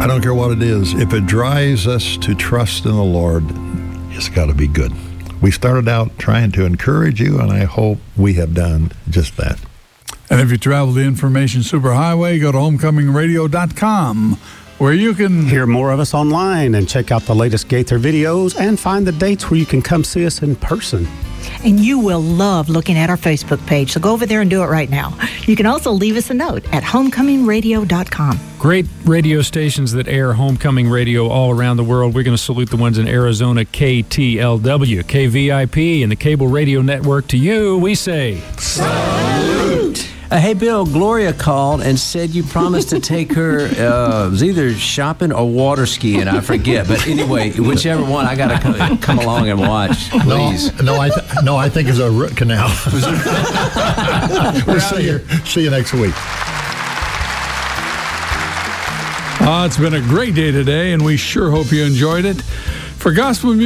I don't care what it is. If it drives us to trust in the Lord, it's got to be good. We started out trying to encourage you, and I hope we have done just that. And if you travel the information superhighway, go to homecomingradio.com, where you can hear more of us online and check out the latest Gaither videos and find the dates where you can come see us in person. And you will love looking at our Facebook page, so go over there and do it right now. You can also leave us a note at homecomingradio.com. Great radio stations that air Homecoming Radio all around the world. We're going to salute the ones in Arizona, KTLW, KVIP, and the Cable Radio Network. To you, we say, salute! Hey, Bill, Gloria called and said you promised to take her, it was either shopping or water skiing, I forget. But anyway, whichever one, I got to come along and watch, please. No, I think it's a root canal. We'll see you next week. It's been a great day today, and we sure hope you enjoyed it. For gospel music,